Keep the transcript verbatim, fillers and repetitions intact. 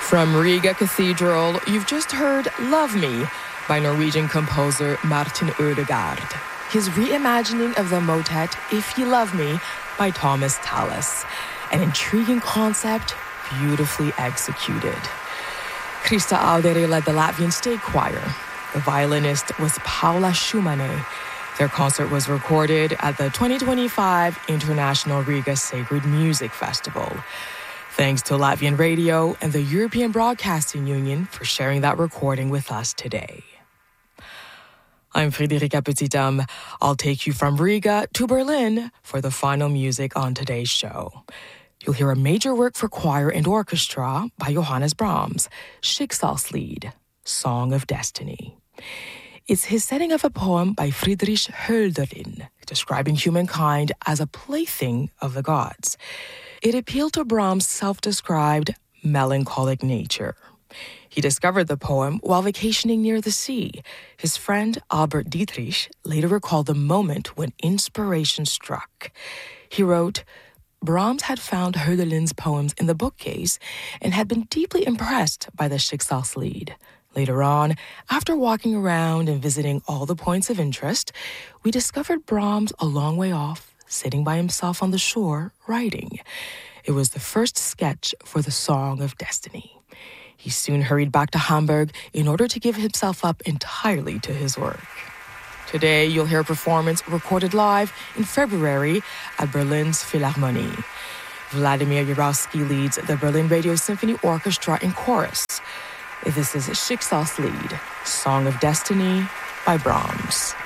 From Riga Cathedral, you've just heard Love Me by Norwegian composer Martin Ødegaard. His reimagining of the motet If You Love Me by Thomas Tallis. An intriguing concept, beautifully executed. Krista Audere led the Latvian State Choir. The violinist was Paula Shumane. Their concert was recorded at the twenty twenty-five International Riga Sacred Music Festival. Thanks to Latvian Radio and the European Broadcasting Union for sharing that recording with us today. I'm Friederike Petitam. I'll take you from Riga to Berlin for the final music on today's show. You'll hear a major work for choir and orchestra by Johannes Brahms, Schicksalslied, Song of Destiny. It's his setting of a poem by Friedrich Hölderlin, describing humankind as a plaything of the gods. It appealed to Brahms' self-described melancholic nature. He discovered the poem while vacationing near the sea. His friend Albert Dietrich later recalled the moment when inspiration struck. He wrote, Brahms had found Hölderlin's poems in the bookcase and had been deeply impressed by the Schicksalslied. Later on, after walking around and visiting all the points of interest, we discovered Brahms a long way off, sitting by himself on the shore, writing. It was the first sketch for the Song of Destiny. He soon hurried back to Hamburg in order to give himself up entirely to his work. Today, you'll hear a performance recorded live in February at Berlin's Philharmonie. Vladimir Jurowski leads the Berlin Radio Symphony Orchestra in chorus. This is Schicksalslied, Song of Destiny by Brahms.